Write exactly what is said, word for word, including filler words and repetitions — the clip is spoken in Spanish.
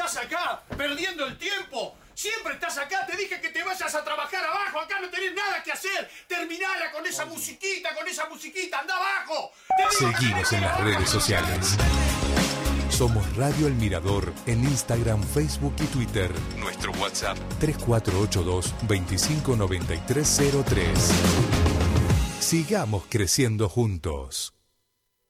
estás acá perdiendo el tiempo. Siempre estás acá, te dije que te vayas a trabajar abajo, acá no tenés nada que hacer. Terminala con esa musiquita, con esa musiquita, anda abajo. Seguinos en las redes sociales. Somos Radio El Mirador en Instagram, Facebook y Twitter. Nuestro WhatsApp tres cuatro ocho dos, veinticinco noventa y tres cero tres. Sigamos creciendo juntos.